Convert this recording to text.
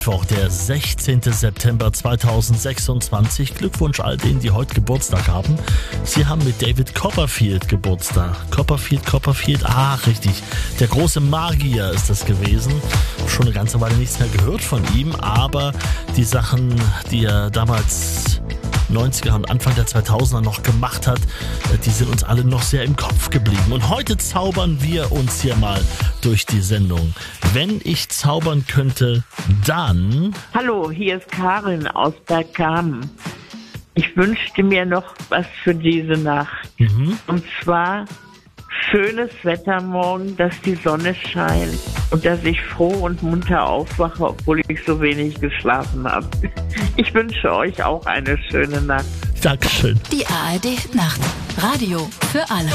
Mittwoch, der 16. September 2026. Glückwunsch all denen, die heute Geburtstag haben. Sie haben mit David Copperfield Geburtstag. Copperfield, richtig. Der große Magier ist das gewesen. Schon eine ganze Weile nichts mehr gehört von ihm, aber die Sachen, die er damals 90er und Anfang der 2000er noch gemacht hat, die sind uns alle noch sehr im Kopf geblieben. Und heute zaubern wir uns hier mal durch die Sendung. Wenn ich zaubern könnte, dann... Hallo, hier ist Karin aus Bergkamen. Ich wünschte mir noch was für diese Nacht. Und zwar schönes Wetter morgen, dass die Sonne scheint und dass ich froh und munter aufwache, obwohl ich so wenig geschlafen habe. Ich wünsche euch auch eine schöne Nacht. Dankeschön. Die ARD Nacht. Radio für alle.